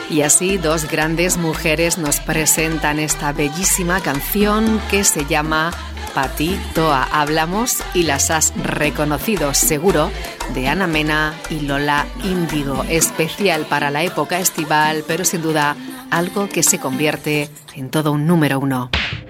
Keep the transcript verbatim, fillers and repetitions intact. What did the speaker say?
Y así dos grandes mujeres nos presentan esta bellísima canción que se llama Pa' ti, Toa. Hablamos y las has reconocido seguro, de Ana Mena y Lola Índigo. Especial para la época estival, pero sin duda algo que se convierte en todo un número uno.